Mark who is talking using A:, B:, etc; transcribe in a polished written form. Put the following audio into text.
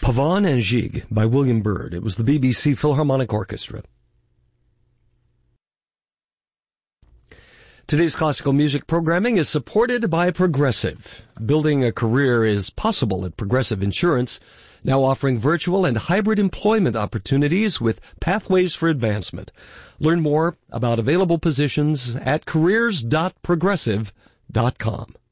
A: Pavane and Gigue by William Byrd. It was the BBC Philharmonic Orchestra. Today's classical music programming is supported by Progressive. Building a career is possible at Progressive Insurance, now offering virtual and hybrid employment opportunities with pathways for advancement. Learn more about available positions at careers.progressive.com.